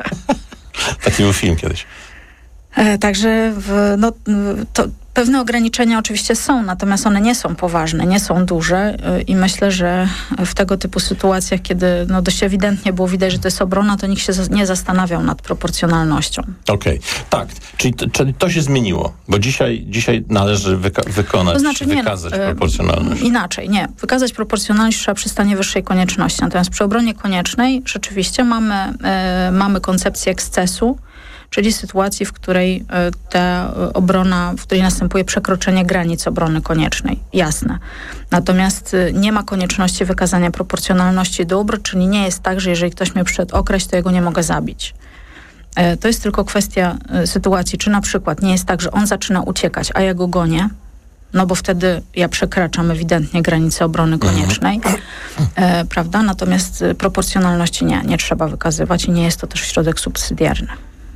Taki był film kiedyś. E, także w, no, to pewne ograniczenia oczywiście są, natomiast one nie są poważne, nie są duże y, i myślę, że w tego typu sytuacjach, kiedy no, dość ewidentnie było widać, że to jest obrona, to nikt się za, nie zastanawiał nad proporcjonalnością. Okej, okay. Tak, czyli to, czyli to się zmieniło, bo dzisiaj, dzisiaj należy wyka- wykonać, to znaczy, nie, wykazać y, proporcjonalność. Inaczej, nie. Wykazać proporcjonalność trzeba przy stanie wyższej konieczności. Natomiast przy obronie koniecznej rzeczywiście mamy, y, mamy koncepcję ekscesu, czyli sytuacji, w której ta obrona, w której następuje przekroczenie granic obrony koniecznej. Jasne. Natomiast nie ma konieczności wykazania proporcjonalności dóbr, czyli nie jest tak, że jeżeli ktoś mnie przyszedł okraść, to jego nie mogę zabić. To jest tylko kwestia sytuacji, czy na przykład nie jest tak, że on zaczyna uciekać, a ja go gonię, no bo wtedy ja przekraczam ewidentnie granicę obrony koniecznej, e, prawda? Natomiast proporcjonalności nie, nie trzeba wykazywać i nie jest to też środek subsydiarny.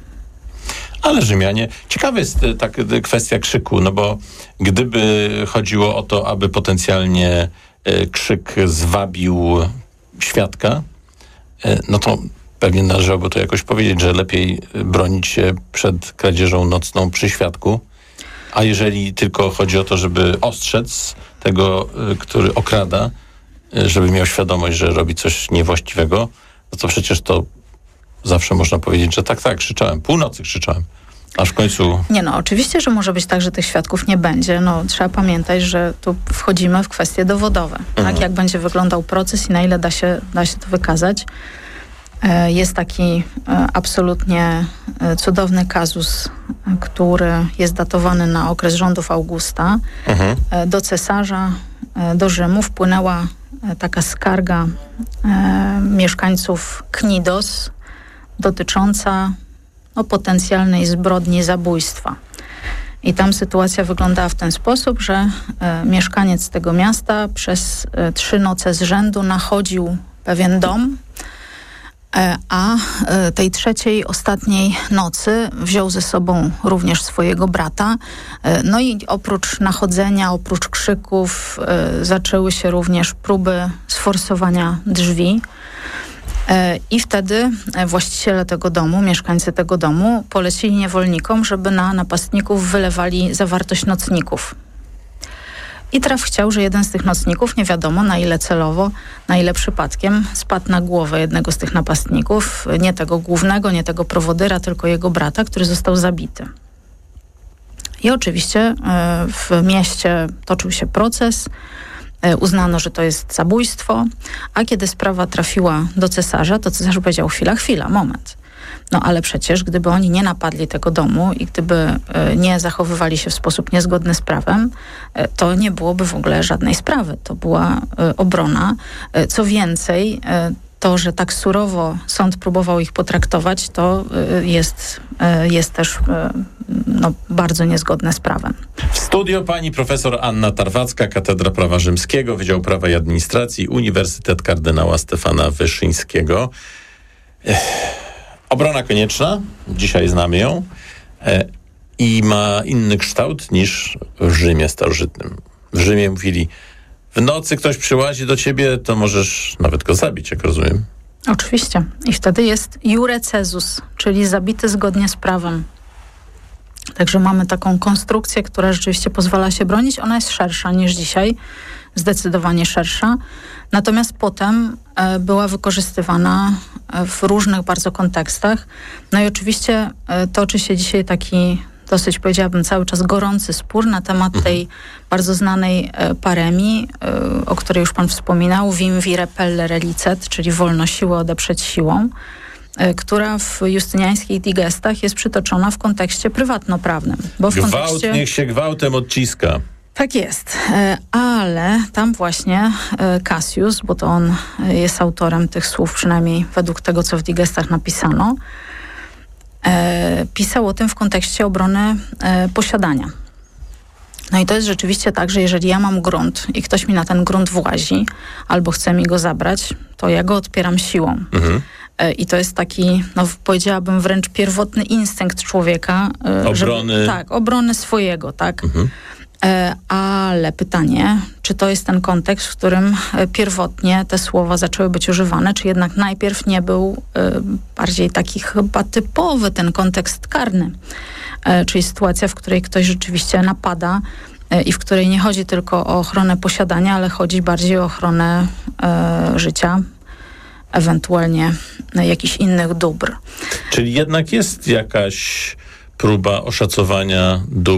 Ale Rzymianie, ciekawa jest ta kwestia krzyku, no bo gdyby chodziło o to, aby potencjalnie krzyk zwabił świadka, no to pewnie należałoby to jakoś powiedzieć, że lepiej bronić się przed kradzieżą nocną przy świadku, a jeżeli tylko chodzi o to, żeby ostrzec tego, który okrada, żeby miał świadomość, że robi coś niewłaściwego, no to przecież to zawsze można powiedzieć, że tak, tak, krzyczałem. Północy krzyczałem. Aż w końcu... Nie no, oczywiście, że może być tak, że tych świadków nie będzie. No, trzeba pamiętać, że tu wchodzimy w kwestie dowodowe. Mhm. Tak, jak będzie wyglądał proces i na ile da się, da się to wykazać. E, jest taki e, absolutnie e, cudowny kazus, e, który jest datowany na okres rządów Augusta. Mhm. E, do cesarza, e, do Rzymu wpłynęła e, taka skarga e, mieszkańców Knidos, dotycząca no, potencjalnej zbrodni zabójstwa. I tam sytuacja wyglądała w ten sposób, że e, mieszkaniec tego miasta przez e, trzy noce z rzędu nachodził pewien dom, e, a e, tej trzeciej, ostatniej nocy wziął ze sobą również swojego brata. E, no i oprócz nachodzenia, oprócz krzyków e, zaczęły się również próby sforsowania drzwi. I wtedy właściciele tego domu, mieszkańcy tego domu polecili niewolnikom, żeby na napastników wylewali zawartość nocników. I traf chciał, że jeden z tych nocników, nie wiadomo na ile celowo, na ile przypadkiem, spadł na głowę jednego z tych napastników, nie tego głównego, nie tego prowodyra, tylko jego brata, który został zabity. I oczywiście w mieście toczył się proces. Uznano, że to jest zabójstwo, a kiedy sprawa trafiła do cesarza, to cesarz powiedział: chwila, chwila, moment. No ale przecież gdyby oni nie napadli tego domu i gdyby nie zachowywali się w sposób niezgodny z prawem, to nie byłoby w ogóle żadnej sprawy. To była obrona. Co więcej, to, że tak surowo sąd próbował ich potraktować, to y, jest, y, jest też y, no, bardzo niezgodne z prawem. W studio pani profesor Anna Tarwacka, Katedra Prawa Rzymskiego, Wydział Prawa i Administracji, Uniwersytet Kardynała Stefana Wyszyńskiego. Ech, obrona konieczna, dzisiaj znamy ją e, i ma inny kształt niż w Rzymie starożytnym. W Rzymie mówili, w nocy ktoś przyłazi do ciebie, to możesz nawet go zabić, jak rozumiem. Oczywiście. I wtedy jest iure caesus, czyli zabity zgodnie z prawem. Także mamy taką konstrukcję, która rzeczywiście pozwala się bronić. Ona jest szersza niż dzisiaj, zdecydowanie szersza. Natomiast potem e, była wykorzystywana w różnych bardzo kontekstach. No i oczywiście e, toczy się dzisiaj taki dosyć, powiedziałabym, cały czas gorący spór na temat tej bardzo znanej e, paremii, e, o której już pan wspominał, vim vire pellere licet, czyli wolno siłę odeprzeć siłą, e, która w justyniańskich digestach jest przytoczona w kontekście prywatnoprawnym. Bo w Gwałt kontekście... niech się gwałtem odciska. Tak jest, e, ale tam właśnie e, Cassius, bo to on jest autorem tych słów, przynajmniej według tego, co w digestach napisano, E, pisał o tym w kontekście obrony e, posiadania. No i to jest rzeczywiście tak, że jeżeli ja mam grunt i ktoś mi na ten grunt włazi albo chce mi go zabrać, to ja go odpieram siłą. Mhm. E, I to jest taki, no powiedziałabym wręcz pierwotny instynkt człowieka. E, obrony. Żeby, tak, obrony swojego, tak. Mhm. E, ale pytanie, czy to jest ten kontekst, w którym e, pierwotnie te słowa zaczęły być używane, czy jednak najpierw nie był e, bardziej taki chyba typowy ten kontekst karny, e, czyli sytuacja, w której ktoś rzeczywiście napada e, i w której nie chodzi tylko o ochronę posiadania, ale chodzi bardziej o ochronę e, życia, ewentualnie e, jakichś innych dóbr. Czyli jednak jest jakaś próba oszacowania dóbr